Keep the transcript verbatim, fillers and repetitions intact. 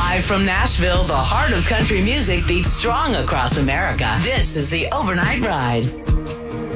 Live from Nashville, the heart of country music beats strong across America. This is the Overnight Ride.